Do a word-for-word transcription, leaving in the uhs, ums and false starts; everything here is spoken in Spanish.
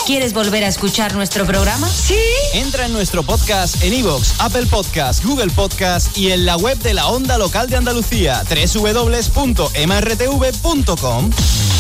¿Quieres volver a escuchar nuestro programa? Sí. Entra en nuestro podcast en iVoox, Apple Podcast, Google Podcast y en la web de la Onda Local de Andalucía, doble u doble u doble u punto m r t v punto com.